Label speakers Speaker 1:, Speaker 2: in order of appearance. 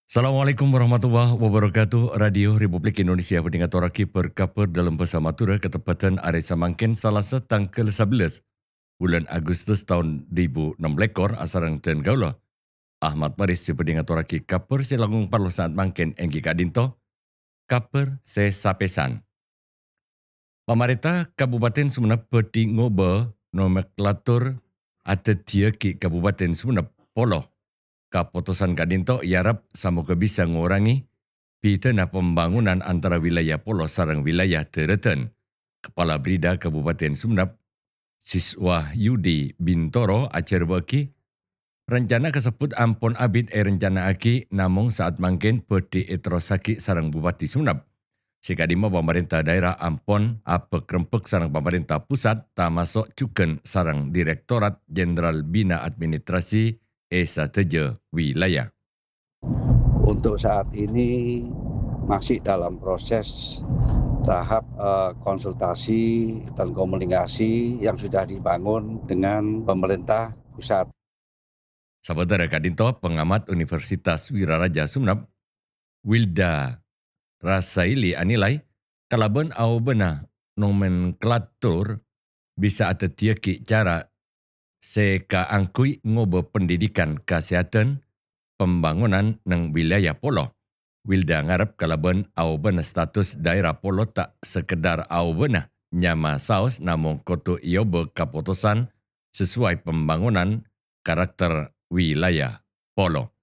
Speaker 1: Assalamualaikum warahmatullahi wabarakatuh. Radio Republik Indonesia pendengar toraki berkabar dalam bersama Tura ketepatan hari Samangkin Salasa tanggal 11 bulan Agustus tahun 2016 asarang dan gaula. Ahmad Maris si pendengar toraki kabar silangung parlo saat mangkin enggi kadinto kabar se sapesan. Pemerintah Kabupaten Sumeneb beti ngoba nomenklatur ada dia ki Kabupaten Sumeneb polo. Keputusan Kadinto iarap semoga bisa mengurangi pidana pembangunan antara wilayah Polo sarang wilayah Tereten. Kepala Brida Kabupaten Sumeneb, Siswa Yudi Bintoro ajar bagi rencana kesebut ampun abid rencana aki namung saat mangkin bedi etrosaki sarang Bupati Sumeneb. Sikadima pemerintah daerah ampun apek rempek sarang pemerintah pusat termasuk juga sarang Direktorat Jenderal Bina Administrasi Esa Teja Wilayah.
Speaker 2: Untuk saat ini masih dalam proses tahap konsultasi dan komunikasi yang sudah dibangun dengan pemerintah pusat.
Speaker 1: Saudara Kadinto, pengamat Universitas Wiraraja Sumeneb, Wilda Rasaili anilai, kalaban au benah nomenklatur bisa ada tiaki cara seka angkui ngobo pendidikan kesehatan pembangunan nang wilayah Polo. Wilda ngarep kalaban au benah status daerah Polo tak sekedar au benah nyama saus namun koto iobe keputusan sesuai pembangunan karakter wilayah Polo.